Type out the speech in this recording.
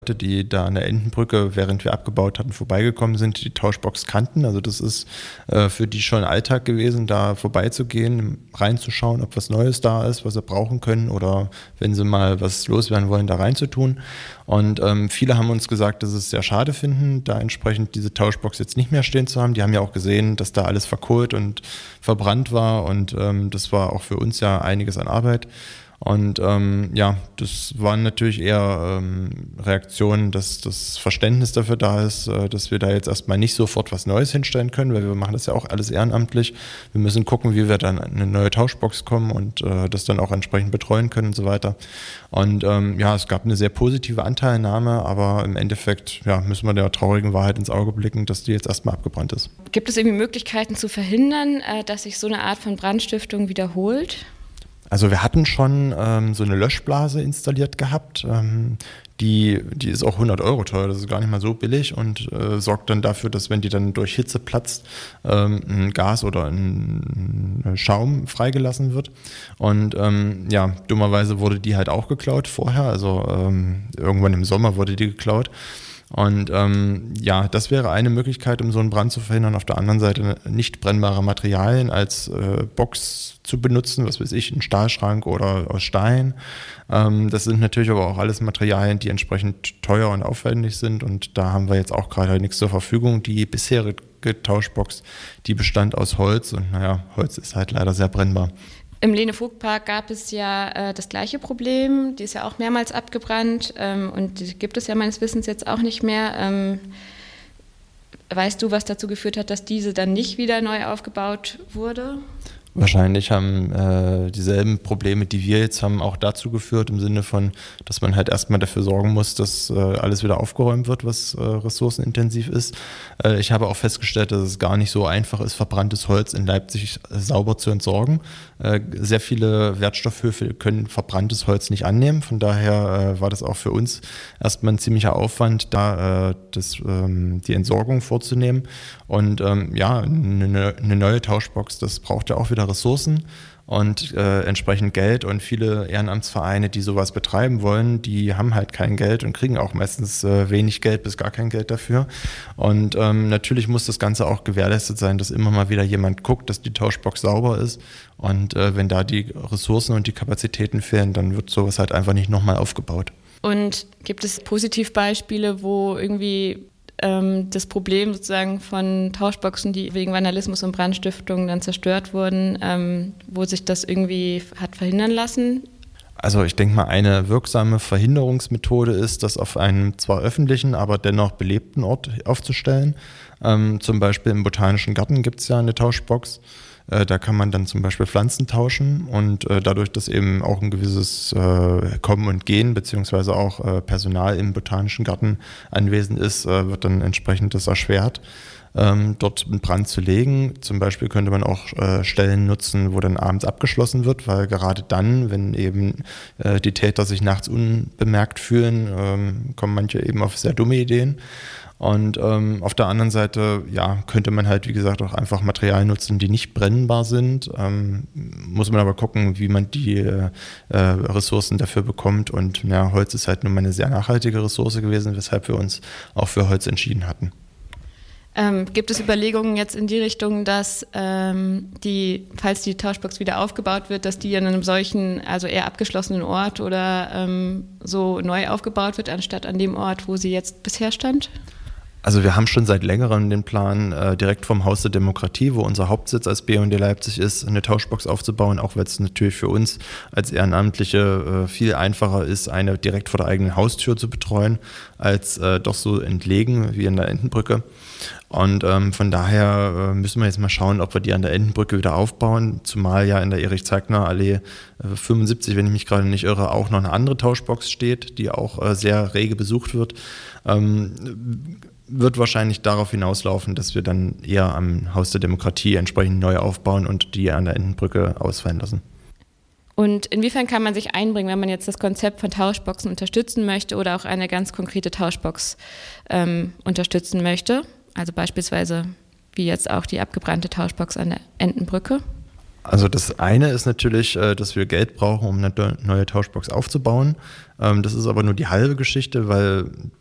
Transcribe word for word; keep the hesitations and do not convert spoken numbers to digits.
die da an der Entenbrücke, während wir abgebaut hatten, vorbeigekommen sind, die Tauschbox kannten. Also das ist äh, für die schon Alltag gewesen, da vorbeizugehen, reinzuschauen, ob was Neues da ist, was sie brauchen können oder wenn sie mal was loswerden wollen, da reinzutun. Und ähm, viele haben uns gesagt, dass sie es sehr schade finden, da entsprechend diese Tauschbox jetzt nicht mehr stehen zu haben. Die haben ja auch gesehen, dass da alles verkohlt und verbrannt war und ähm, das war auch für uns ja einiges an Arbeit. Und ähm, ja, das waren natürlich eher ähm, Reaktionen, dass das Verständnis dafür da ist, äh, dass wir da jetzt erstmal nicht sofort was Neues hinstellen können, weil wir machen das ja auch alles ehrenamtlich. Wir müssen gucken, wie wir dann an eine neue Tauschbox kommen und äh, das dann auch entsprechend betreuen können und so weiter. Und ähm, ja, es gab eine sehr positive Anteilnahme, aber im Endeffekt ja, müssen wir der traurigen Wahrheit ins Auge blicken, dass die jetzt erstmal abgebrannt ist. Gibt es irgendwie Möglichkeiten zu verhindern, äh, dass sich so eine Art von Brandstiftung wiederholt? Also wir hatten schon ähm, so eine Löschblase installiert gehabt, ähm, die, die ist auch hundert Euro teuer, das ist gar nicht mal so billig und äh, sorgt dann dafür, dass wenn die dann durch Hitze platzt, ähm, ein Gas oder ein, ein Schaum freigelassen wird. Und ähm, ja, dummerweise wurde die halt auch geklaut vorher, also ähm, irgendwann im Sommer wurde die geklaut. Und ähm, ja, das wäre eine Möglichkeit, um so einen Brand zu verhindern. Auf der anderen Seite nicht brennbare Materialien als äh, Box zu benutzen, was weiß ich, ein Stahlschrank oder aus Stein. Ähm, das sind natürlich aber auch alles Materialien, die entsprechend teuer und aufwendig sind. Und da haben wir jetzt auch gerade nichts zur Verfügung. Die bisherige Tauschbox, die bestand aus Holz. Und naja, Holz ist halt leider sehr brennbar. Im Lene-Vogt-Park gab es ja äh, das gleiche Problem, die ist ja auch mehrmals abgebrannt ähm, und die gibt es ja meines Wissens jetzt auch nicht mehr. Ähm, weißt du, was dazu geführt hat, dass diese dann nicht wieder neu aufgebaut wurde? Wahrscheinlich haben äh, dieselben Probleme, die wir jetzt haben, auch dazu geführt, im Sinne von, dass man halt erstmal dafür sorgen muss, dass äh, alles wieder aufgeräumt wird, was äh, ressourcenintensiv ist. Äh, ich habe auch festgestellt, dass es gar nicht so einfach ist, verbranntes Holz in Leipzig äh, sauber zu entsorgen. Äh, sehr viele Wertstoffhöfe können verbranntes Holz nicht annehmen. Von daher äh, war das auch für uns erstmal ein ziemlicher Aufwand, da äh, das, ähm, die Entsorgung vorzunehmen. Und ähm, ja, eine, eine neue Tauschbox, das braucht ja auch wieder Ressourcen und äh, entsprechend Geld und viele Ehrenamtsvereine, die sowas betreiben wollen, die haben halt kein Geld und kriegen auch meistens äh, wenig Geld bis gar kein Geld dafür. Und ähm, natürlich muss das Ganze auch gewährleistet sein, dass immer mal wieder jemand guckt, dass die Tauschbox sauber ist und äh, wenn da die Ressourcen und die Kapazitäten fehlen, dann wird sowas halt einfach nicht nochmal aufgebaut. Und gibt es Positivbeispiele, wo irgendwie das Problem sozusagen von Tauschboxen, die wegen Vandalismus und Brandstiftung dann zerstört wurden, ähm, wo sich das irgendwie hat verhindern lassen? Also ich denke mal, eine wirksame Verhinderungsmethode ist, das auf einem zwar öffentlichen, aber dennoch belebten Ort aufzustellen. Ähm, zum Beispiel im Botanischen Garten gibt es ja eine Tauschbox. Äh, da kann man dann zum Beispiel Pflanzen tauschen und äh, dadurch, dass eben auch ein gewisses äh, Kommen und Gehen beziehungsweise auch äh, Personal im Botanischen Garten anwesend ist, äh, wird dann entsprechend das erschwert, ähm, dort einen Brand zu legen. Zum Beispiel könnte man auch äh, Stellen nutzen, wo dann abends abgeschlossen wird, weil gerade dann, wenn eben äh, die Täter sich nachts unbemerkt fühlen, ähm, kommen manche eben auf sehr dumme Ideen. Und ähm, auf der anderen Seite, ja, könnte man halt, wie gesagt, auch einfach Materialien nutzen, die nicht brennbar sind. Ähm, muss man aber gucken, wie man die äh, Ressourcen dafür bekommt. Und ja, Holz ist halt nun mal eine sehr nachhaltige Ressource gewesen, weshalb wir uns auch für Holz entschieden hatten. Ähm, gibt es Überlegungen jetzt in die Richtung, dass ähm, die, falls die Tauschbox wieder aufgebaut wird, dass die an einem solchen, also eher abgeschlossenen Ort oder ähm, so neu aufgebaut wird, anstatt an dem Ort, wo sie jetzt bisher stand? Also wir haben schon seit längerem den Plan, äh, direkt vom Haus der Demokratie, wo unser Hauptsitz als B und D Leipzig ist, eine Tauschbox aufzubauen, auch weil es natürlich für uns als Ehrenamtliche äh, viel einfacher ist, eine direkt vor der eigenen Haustür zu betreuen, als äh, doch so entlegen wie in der Entenbrücke. Und ähm, von daher äh, müssen wir jetzt mal schauen, ob wir die an der Entenbrücke wieder aufbauen, zumal ja in der Erich-Zeigner-Allee äh, fünfundsiebzig, wenn ich mich gerade nicht irre, auch noch eine andere Tauschbox steht, die auch äh, sehr rege besucht wird. Ähm, wird wahrscheinlich darauf hinauslaufen, dass wir dann eher am Haus der Demokratie entsprechend neu aufbauen und die an der Entenbrücke ausfallen lassen. Und inwiefern kann man sich einbringen, wenn man jetzt das Konzept von Tauschboxen unterstützen möchte oder auch eine ganz konkrete Tauschbox ähm, unterstützen möchte? Also beispielsweise wie jetzt auch die abgebrannte Tauschbox an der Entenbrücke. Also das eine ist natürlich, dass wir Geld brauchen, um eine neue Tauschbox aufzubauen. Das ist aber nur die halbe Geschichte, weil